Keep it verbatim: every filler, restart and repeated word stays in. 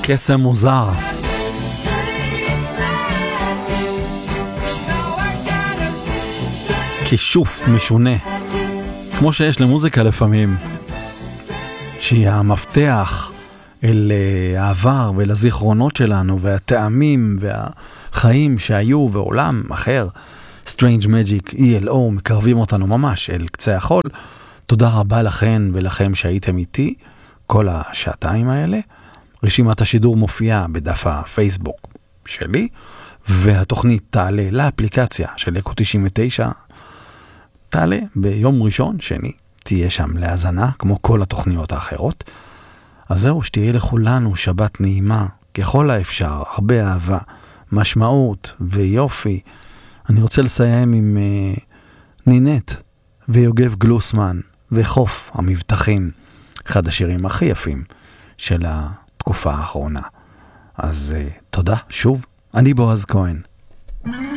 קסם מוזר. כישוף משונה. כמו שיש למוזיקה לפעמים. שהיא המפתח אל העבר ואל הזיכרונות שלנו והטעמים והחיים שהיו ועולם אחר. Strange Magic, E L O, מקרבים אותנו ממש אל קצה החול. תודה רבה לכן ולכם שהייתם איתי כל השעתיים האלה. רשימת השידור מופיעה בדף הפייסבוק שלי, והתוכנית תעלה לאפליקציה של אקו תשעים ותשע, תעלה ביום ראשון, שני, תהיה שם להזנה, כמו כל התוכניות האחרות. אז זהו, שתהיה לכולנו שבת נעימה, ככל האפשר, הרבה אהבה, משמעות ויופי. אני רוצה לסיים עם uh, נינט ויוגב גלוסמן וחוף המבטחים, אחד השירים הכי יפים של התקופה האחרונה. אז uh, תודה שוב, אני בועז כהן.